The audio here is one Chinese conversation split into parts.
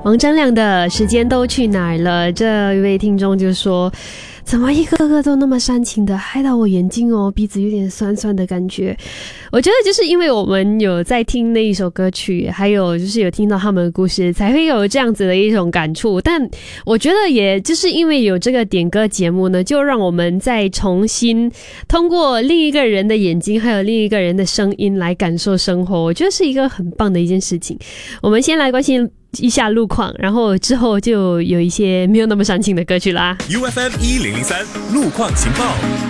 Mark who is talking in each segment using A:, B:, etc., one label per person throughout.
A: 王铮亮的时间都去哪儿了？这一位听众就说，怎么一个个都那么煽情的，害到我眼睛鼻子有点酸酸的感觉。我觉得就是因为我们有在听那一首歌曲，还有就是有听到他们的故事，才会有这样子的一种感触。但我觉得也就是因为有这个点歌节目呢，就让我们再重新通过另一个人的眼睛还有另一个人的声音来感受生活，我觉得是一个很棒的一件事情。我们先来关心一下路况，然后之后就有一些没有那么煽情的歌曲啦。
B: UFM 1003路况情报。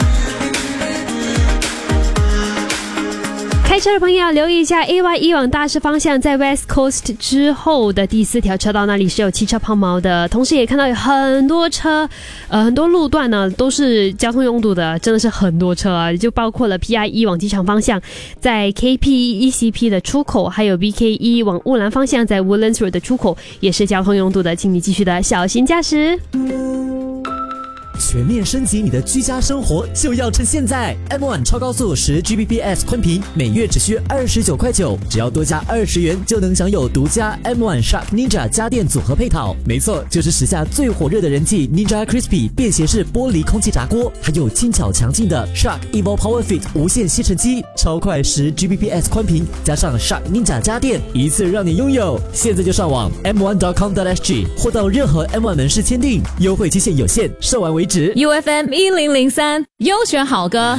A: 开车的朋友要留意一下 AY1 往大师方向在 West Coast 之后的第4条车道那里是有汽车抛锚的，同时也看到有很多车很多路段呢都是交通拥堵的，真的是很多车啊，就包括了 PI1 往机场方向在 KP-ECP 的出口，还有 BK1 往雾兰方向在 Woodlands Road 的出口也是交通拥堵的，请你继续的小心驾驶。
C: 全面升级你的居家生活就要趁现在 M1 超高速10Gbps 宽频每月只需29.9块，只要多加20元就能享有独家 M1 Shark Ninja 家电组合配套。没错，就是时下最火热的人气 Ninja Crispy 便携式玻璃空气炸锅，还有轻巧强劲的 Shark Evo Power Fit 无线吸尘机，超快10Gbps 宽频加上 Shark Ninja 家电，一次让你拥有。现在就上网 m1.com.sg 或到任何 M1 门市签订，优惠期限有限，售完为止。
D: UFM 1003优选好歌。